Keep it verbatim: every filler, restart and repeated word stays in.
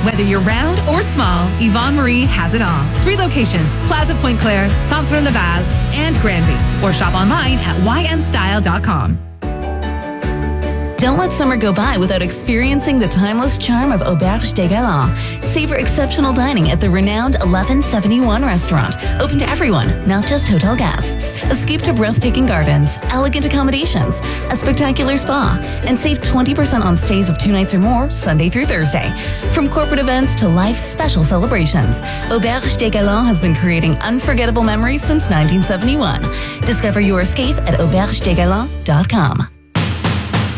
Whether you're round or small, Yvonne Marie has it all. Three locations: Plaza Pointe Claire, Centre Laval, and Granby. Or shop online at y m style dot com. Don't let summer go by without experiencing the timeless charm of Auberge des Galants. Savor exceptional dining at the renowned eleven seventy-one restaurant, open to everyone, not just hotel guests. Escape to breathtaking gardens, elegant accommodations, a spectacular spa, and save twenty percent on stays of two nights or more, Sunday through Thursday. From corporate events to life's special celebrations, Auberge des Galants has been creating unforgettable memories since nineteen seventy-one. Discover your escape at auberge des galants dot com.